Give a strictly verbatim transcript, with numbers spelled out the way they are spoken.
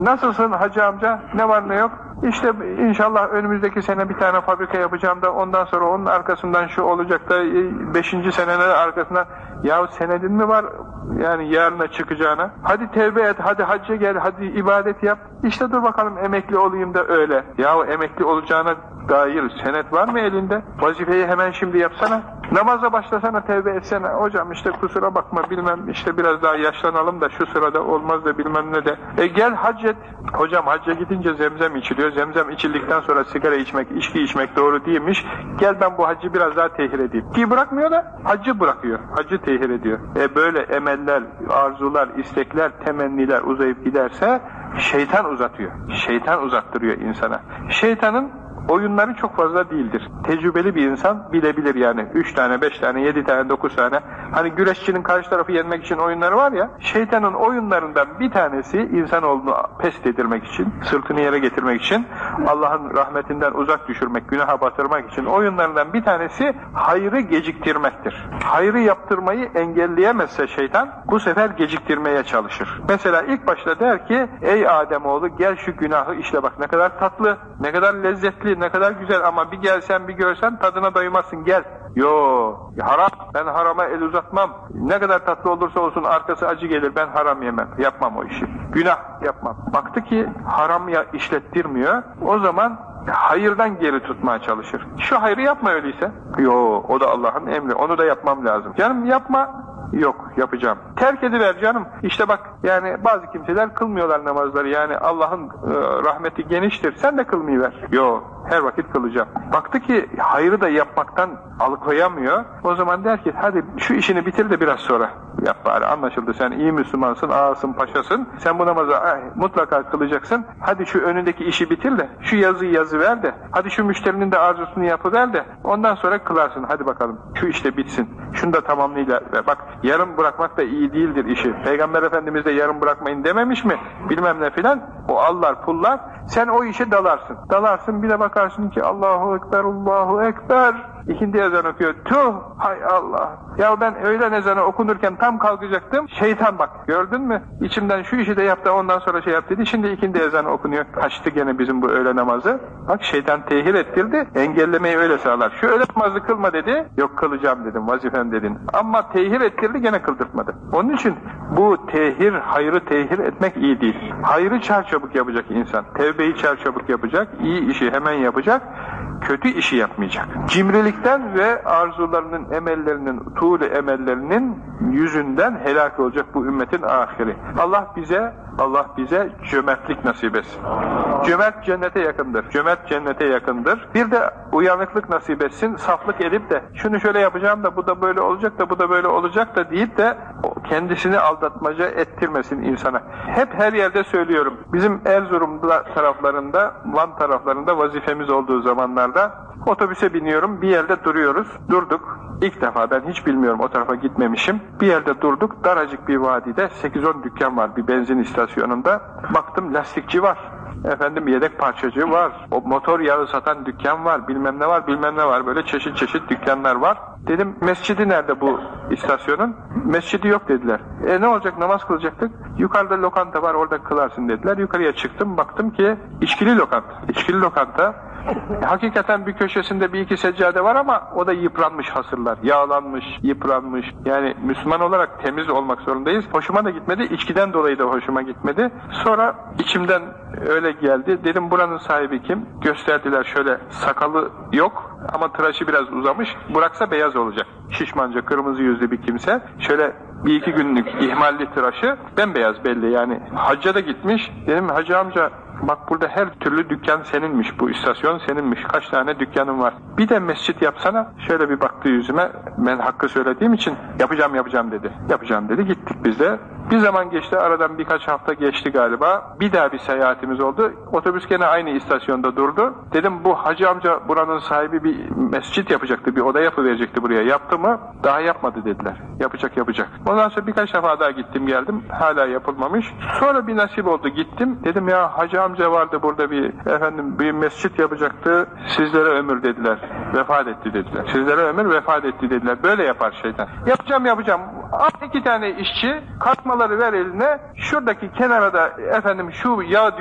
Nasılsın hacı amca? Ne var ne yok? İşte inşallah önümüzdeki sene bir tane fabrika yapacağım da ondan sonra onun arkasından şu olacak da beşinci senenin arkasından yahu senedin mi var yani yarına çıkacağına? Hadi tevbe et, hadi hacca gel, hadi ibadet yap. İşte dur bakalım emekli olayım da öyle. Yahu emekli olacağına dair senet var mı elinde? Vazifeyi hemen şimdi yapsana. Namaza başlasana, tevbe etsene. Hocam işte kusura bakma bilmem işte biraz daha yaşlanalım da şu sırada olmaz da bilmem ne de. E gel hac et. Hocam hacca gidince zemzem içiliyor. Zemzem içildikten sonra sigara içmek, içki içmek doğru değilmiş. Gel ben bu haccı biraz daha tehir edeyim. Ki bırakmıyor da haccı bırakıyor. Haccı tehir ediyor. E böyle emeller, arzular, istekler, temenniler uzayıp giderse şeytan uzatıyor. Şeytan uzattırıyor insana. Şeytanın oyunları çok fazla değildir. Tecrübeli bir insan bilebilir yani. Üç tane, beş tane, yedi tane, dokuz tane. Hani güreşçinin karşı tarafı yenmek için oyunları var ya, şeytanın oyunlarından bir tanesi insanoğlunu pest edilmek için, sırtını yere getirmek için, Allah'ın rahmetinden uzak düşürmek, günaha batırmak için oyunlarından bir tanesi hayrı geciktirmektir. Hayrı yaptırmayı engelleyemezse şeytan, bu sefer geciktirmeye çalışır. Mesela ilk başta der ki, ey Ademoğlu gel şu günahı işle bak ne kadar tatlı, ne kadar lezzetli, ne kadar güzel ama bir gelsen bir görsen tadına doymazsın gel. Yo haram, ben harama el uzatmam. Ne kadar tatlı olursa olsun arkası acı gelir, ben haram yemem, yapmam o işi. Günah yapmam. Baktı ki haram ya işlettirmiyor, o zaman hayırdan geri tutmaya çalışır. Şu hayrı yapma öyleyse. Yo o da Allah'ın emri, onu da yapmam lazım. Canım yapma. Yok, yapacağım. Terk ediver canım. İşte bak, yani bazı kimseler kılmıyorlar namazları. Yani Allah'ın e, rahmeti geniştir. Sen de kılmayıver. Yo, her vakit kılacağım. Baktı ki hayrı da yapmaktan alıkoyamıyor. O zaman der ki, hadi şu işini bitir de biraz sonra yap bari. Anlaşıldı, sen iyi Müslümansın, ağasın, paşasın. Sen bu namazı ay, mutlaka kılacaksın. Hadi şu önündeki işi bitir de, şu yazıyı yazıver de, hadi şu müşterinin de arzusunu yapıver de, ondan sonra kılarsın. Hadi bakalım, şu işte bitsin. Şunu da tamamlayla. Bak, yarım bırakmak da iyi değildir işi. Peygamber Efendimiz de yarım bırakmayın dememiş mi? Bilmem ne filan. O allar pullar. Sen o işe dalarsın. Dalarsın bir de bakarsın ki Allahu Ekber, Allahu Ekber. İkindi ezan okuyor. Tuh! Hay Allah! Ya ben öğlen ezanı okunurken tam kalkacaktım. Şeytan bak gördün mü? İçimden şu işi de yap da ondan sonra şey yap dedi. Şimdi ikindi ezanı okunuyor. Kaçtı gene bizim bu öğle namazı. Bak şeytan tehir ettirdi. Engellemeyi öyle sağlar. Şu öğle namazı kılma dedi. Yok kılacağım dedim. Vazifem dedin. Ama tehir ettirdi gene kıldırtmadı. Onun için bu tehir, hayrı tehir etmek iyi değil. Hayrı çarçabuk yapacak insan. Tevbeyi çarçabuk yapacak. İyi işi hemen yapacak. Kötü işi yapmayacak. Cimrilikten ve arzularının, emellerinin, tuğlu emellerinin yüzünden helak olacak bu ümmetin ahiri. Allah bize, Allah bize cömertlik nasip etsin. Cömert cennete yakındır. Cömert cennete yakındır. Bir de uyanıklık nasip etsin. Saflık edip de şunu şöyle yapacağım da bu da böyle olacak da bu da böyle olacak da deyip de kendisini aldatmaca ettirmesin insana. Hep her yerde söylüyorum. Bizim Erzurum taraflarında, Van taraflarında vazifemiz olduğu zamanlarda otobüse biniyorum, bir yerde duruyoruz. Durduk. İlk defa ben hiç bilmiyorum, o tarafa gitmemişim. Bir yerde durduk, daracık bir vadide sekiz on dükkan var bir benzin istasyonunda. Baktım lastikçi var. Efendim yedek parçacı var. O motor yağı satan dükkan var. Bilmem ne var, bilmem ne var. Böyle çeşit çeşit dükkanlar var. Dedim mescidi nerede bu istasyonun? Mescidi yok dediler. E ne olacak, namaz kılacaktık. Yukarıda lokanta var, orada kılarsın dediler. Yukarıya çıktım, baktım ki içkili lokanta. İçkili lokanta. Hakikaten bir köşesinde bir iki seccade var ama o da yıpranmış hasırlar. Yağlanmış, yıpranmış. Yani Müslüman olarak temiz olmak zorundayız. Hoşuma da gitmedi. İçkiden dolayı da hoşuma gitmedi. Sonra içimden öyle geldi. Dedim buranın sahibi kim? Gösterdiler, şöyle sakalı yok ama tıraşı biraz uzamış. Bıraksa beyaz olacak. Şişmanca, kırmızı yüzlü bir kimse. Şöyle bir iki günlük ihmalli tıraşı bembeyaz belli yani. Hacca da gitmiş. Dedim hacı amca bak burada her türlü dükkan seninmiş, bu istasyon seninmiş, kaç tane dükkanın var. Bir de mescit yapsana. Şöyle bir baktı yüzüme, ben hakkı söylediğim için yapacağım yapacağım dedi. Yapacağım dedi, gittik biz de. Bir zaman geçti, aradan birkaç hafta geçti galiba. Bir daha bir seyahatimiz oldu. Otobüs gene aynı istasyonda durdu. Dedim bu hacı amca buranın sahibi bir mescit yapacaktı, bir oda yapıverecekti buraya. Yaptı mı? Daha yapmadı dediler. Yapacak yapacak. Ondan sonra birkaç defa daha gittim geldim. Hala yapılmamış. Sonra bir nasip oldu, gittim. Dedim ya hacı amca vardı burada bir efendim bir mescit yapacaktı. Sizlere ömür dediler. Vefat etti dediler. Sizlere ömür vefat etti dediler. Böyle yapar şeytan. Yapacağım yapacağım. Al iki tane işçi, katmaları ver eline, şuradaki kenara da efendim şu yağ